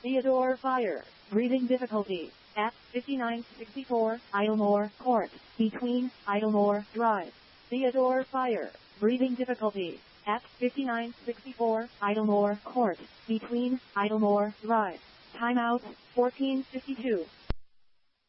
Theodore Fire. Breathing difficulty. At 5964 Idlemore Court. Between Idlemore Drive. Theodore Fire. Breathing difficulty. At 5964 Idlemore Court. Between Idlemore Drive. Timeout 1452.